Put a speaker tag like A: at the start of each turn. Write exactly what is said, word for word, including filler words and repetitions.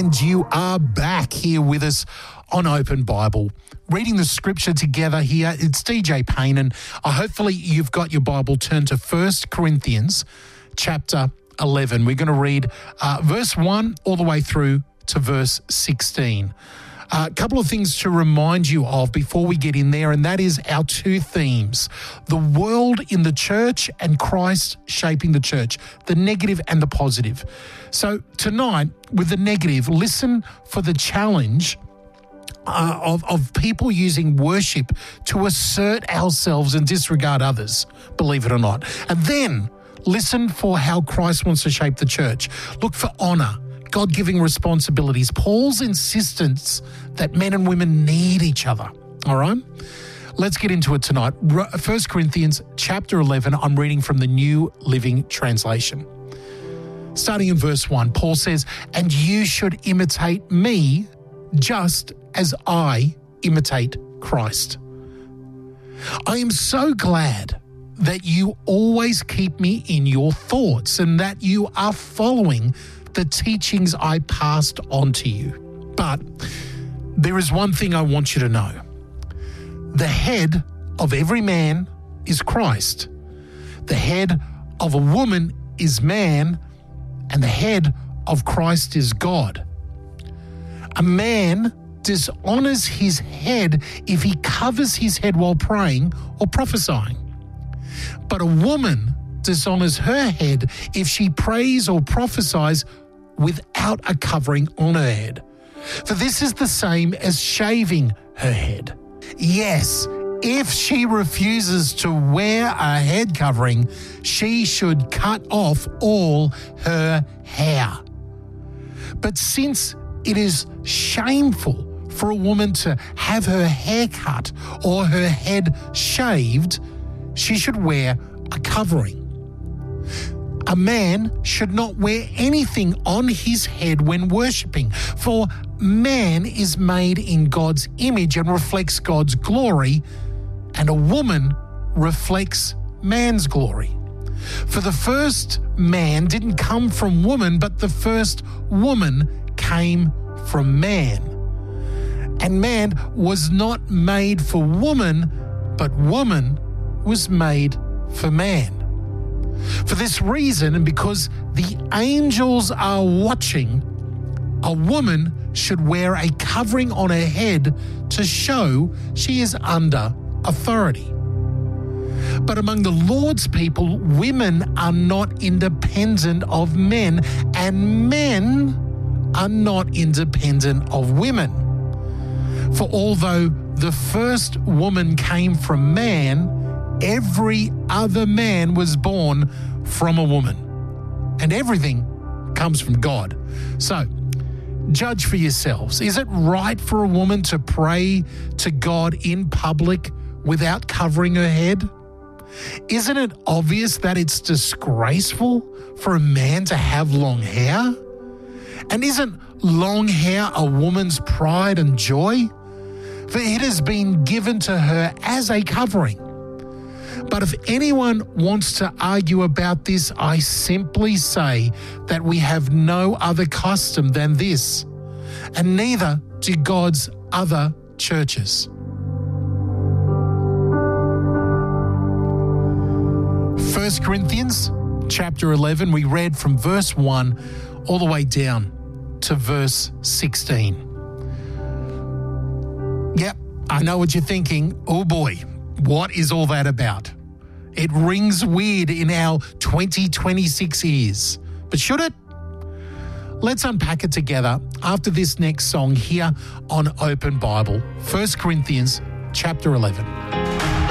A: And you are back here with us on Open Bible, reading the scripture together here. It's D J Payne, and uh, hopefully you've got your Bible turned to First Corinthians chapter eleven. We're going to read uh, verse one all the way through to verse sixteen. A uh, couple of things to remind you of before we get in there, and that is our two themes: the world in the church and Christ shaping the church, the negative and the positive. So tonight, with the negative, listen for the challenge uh, of, of people using worship to assert ourselves and disregard others, believe it or not. And then listen for how Christ wants to shape the church. Look for honour, God-giving responsibilities, Paul's insistence that men and women need each other. All right? Let's get into it tonight. First Corinthians chapter eleven, I'm reading from the New Living Translation. Starting in verse one, Paul says, "And you should imitate me just as I imitate Christ. I am so glad that you always keep me in your thoughts and that you are following the teachings I passed on to you. But there is one thing I want you to know. The head of every man is Christ. The head of a woman is man, and the head of Christ is God. A man dishonors his head if he covers his head while praying or prophesying. But a woman dishonors her head if she prays or prophesies without a covering on her head. For this is the same as shaving her head. Yes, if she refuses to wear a head covering, she should cut off all her hair. But since it is shameful for a woman to have her hair cut or her head shaved, she should wear a covering. A man should not wear anything on his head when worshipping, for man is made in God's image and reflects God's glory, and a woman reflects man's glory. For the first man didn't come from woman, but the first woman came from man. And man was not made for woman, but woman was made for man. For this reason, and because the angels are watching, a woman should wear a covering on her head to show she is under authority. But among the Lord's people, women are not independent of men, and men are not independent of women. For although the first woman came from man, every other man was born from a woman, and everything comes from God. So, judge for yourselves. Is it right for a woman to pray to God in public without covering her head? Isn't it obvious that it's disgraceful for a man to have long hair? And isn't long hair a woman's pride and joy? For it has been given to her as a covering. But if anyone wants to argue about this, I simply say that we have no other custom than this, and neither do God's other churches. First Corinthians chapter eleven, we read from verse one all the way down to verse sixteen. Yep, I know what you're thinking. Oh boy, what is all that about? It rings weird in our twenty twenty-six ears. But should it? Let's unpack it together after this next song here on Open Bible, First Corinthians chapter eleven.